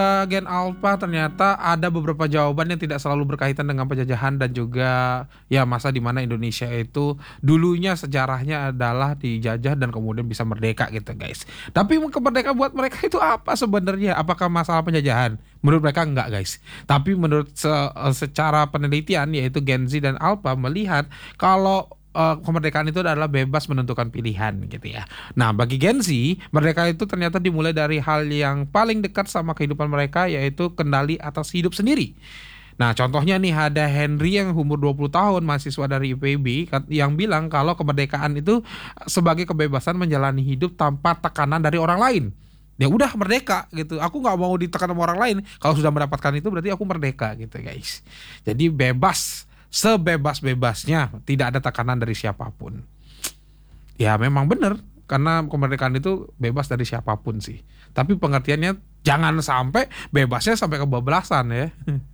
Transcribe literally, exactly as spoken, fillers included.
Eee, Gen Alpha ternyata ada beberapa jawaban yang tidak selalu berkaitan dengan penjajahan dan juga, ya masa di mana Indonesia itu dulunya sejarahnya adalah dijajah dan kemudian bisa merdeka gitu, guys. Tapi kemerdekaan buat mereka itu apa sebenarnya? Apakah masalah penjajahan? Menurut mereka enggak, guys. Tapi menurut se eee, secara penelitian yaitu Gen Z dan Alpha melihat kalau, eee, kemerdekaan itu adalah bebas menentukan pilihan gitu ya. Nah, bagi Gen Z, merdeka itu ternyata dimulai dari hal yang paling dekat sama kehidupan mereka, yaitu kendali atas hidup sendiri. Nah, contohnya nih ada Henry yang umur dua puluh tahun, mahasiswa dari I P B, kat yang bilang kalau kemerdekaan itu sebagai kebebasan menjalani hidup tanpa tekanan dari orang lain. Ya udah merdeka gitu, aku nggak mau ditekan sama orang lain, kalau sudah mendapatkan itu berarti aku merdeka gitu, guys. Jadi bebas, sebebas-bebasnya, tidak ada tekanan dari siapapun. Ya memang bener, karena kemerdekaan itu bebas dari siapapun sih. Tapi pengertiannya jangan sampai bebasnya sampai kebablasan ya.